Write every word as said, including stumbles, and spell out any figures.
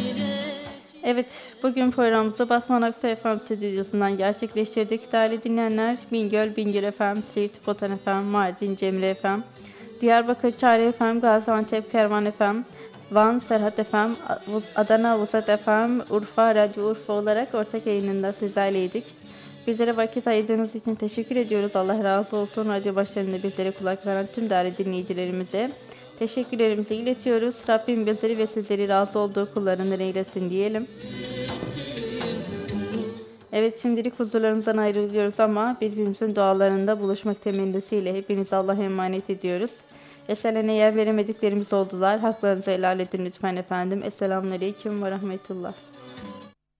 Evet, bugün programımızı Batman Aksa F M stüdyosundan gerçekleştirdik. Değerli dinleyenler, Bingöl, Bingöl F M, Siirt, Botan F M, Mardin, Cemre F M, Diyarbakır, Çağrı F M, Gaziantep, Kervan F M, Van, Serhat F M, Adana, Vusat F M, Urfa, Radyo Urfa olarak ortak yayınında sizlerleydik. Bizlere vakit ayırdığınız için teşekkür ediyoruz. Allah razı olsun. Radyo başlarında bizlere kulak veren tüm değerli dinleyicilerimize teşekkürlerimizi iletiyoruz. Rabbim bizleri ve sizleri razı olduğu kullarından eylesin diyelim. Evet, şimdilik huzurlarımızdan ayrılıyoruz ama birbirimizin dualarında buluşmak temennisiyle hepinizi Allah'a emanet ediyoruz. Eserlerine yer veremediklerimiz oldular. Haklarınızı helal edin lütfen efendim. Esselamun Aleyküm ve Rahmetullah.